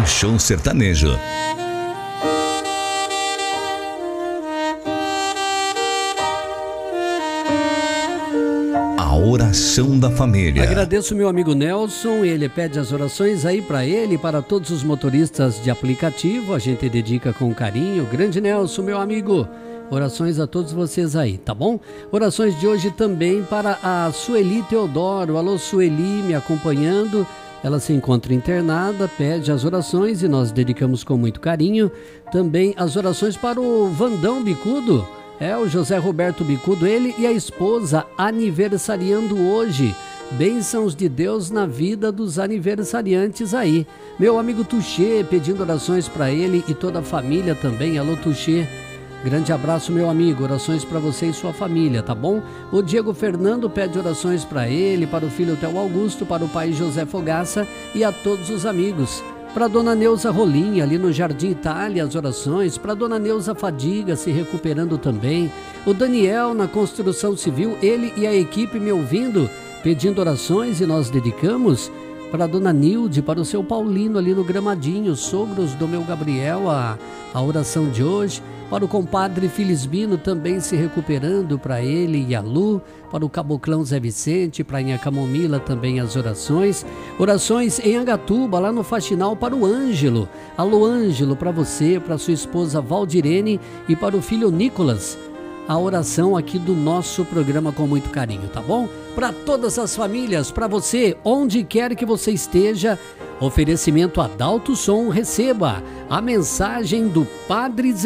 show sertanejo. A oração da família. Agradeço meu amigo Nelson, ele pede as orações aí para ele e para todos os motoristas de aplicativo, a gente dedica com carinho. Grande Nelson, meu amigo, orações a todos vocês aí, tá bom? Orações de hoje também para a Sueli Teodoro. Alô Sueli, me acompanhando, ela se encontra internada, pede as orações e nós dedicamos com muito carinho. Também as orações para o Vandão Bicudo. O José Roberto Bicudo, ele e a esposa aniversariando hoje. Bênçãos de Deus na vida dos aniversariantes aí. Meu amigo Tuxê pedindo orações para ele e toda a família também. Alô Tuxê, grande abraço meu amigo, orações para você e sua família, tá bom? O Diego Fernando pede orações para ele, para o filho Theo Augusto, para o pai José Fogaça e a todos os amigos. Para Dona Neuza Rolim, ali no Jardim Itália, as orações. Para Dona Neuza Fadiga, se recuperando também. O Daniel, na construção civil, ele e a equipe me ouvindo, pedindo orações e nós dedicamos. Para a Dona Nilde, para o seu Paulino ali no Gramadinho, sogros do meu Gabriel, a oração de hoje. Para o compadre Filisbino também se recuperando, para ele e a Lu. Para o Caboclão Zé Vicente, para a Inha Camomila também as orações. Orações em Angatuba, lá no Faxinal, para o Ângelo. Alô Ângelo, para você, para sua esposa Valdirene e para o filho Nicolas. A oração aqui do nosso programa com muito carinho, tá bom? Para todas as famílias, para você, onde quer que você esteja, oferecimento Adalto Som, receba a mensagem do Padre Zé.